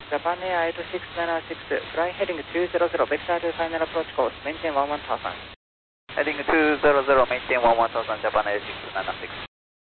Japan Air 8676, flying heading 200, vector to final approach course, maintain 11000. Heading 200, maintain 11000, Japan Air 696.